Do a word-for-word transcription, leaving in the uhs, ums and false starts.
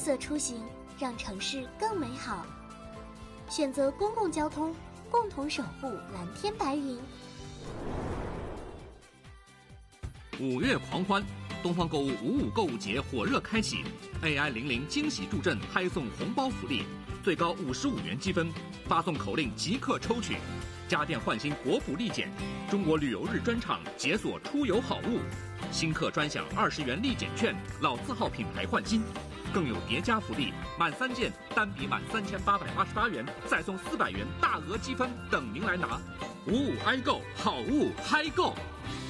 色出行，让城市更美好。选择公共交通，共同守护蓝天白云。 五月狂欢，东方购物五五购物节火热开启 ，A I 零零惊喜助阵拍送红包福利，最高五十五元积分，发送口令即刻抽取。家电换新国补立减，中国旅游日专场解锁出游好物，新客专享二十元立减券，老字号品牌换新，更有叠加福利，满三件单笔满三千八百八十八元，再送四百元大额积分等您来拿。五五 i 购好物嗨购。